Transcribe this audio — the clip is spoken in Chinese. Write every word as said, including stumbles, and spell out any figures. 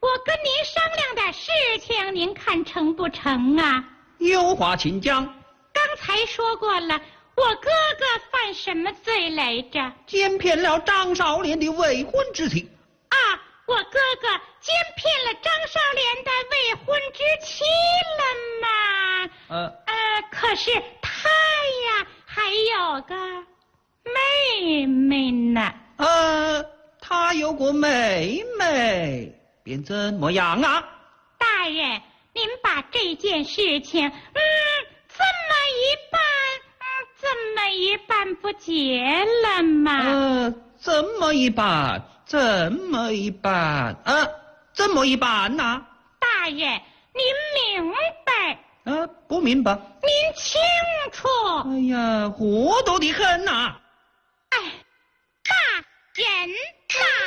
我跟您商量点事情，您看成不成啊？ 有话请讲。 刚才说过了，我哥哥犯什么罪来着？ 奸骗了张少莲的未婚之妻。 啊，我哥哥奸骗了张少莲的未婚之妻了吗？ 呃呃，可是他呀，还有个妹妹呢。 呃，他有个妹妹，便怎么样啊？ 大人，您把这件事情，嗯，这么一办，嗯，这么一办不结了吗？ 呃，怎么一办？怎么一办？呃，怎么一办呐、啊？ 大人，您明白？ 呃，不明白。 您清楚？ 哎呀，糊涂的很呐、啊！ 哎，大人呐！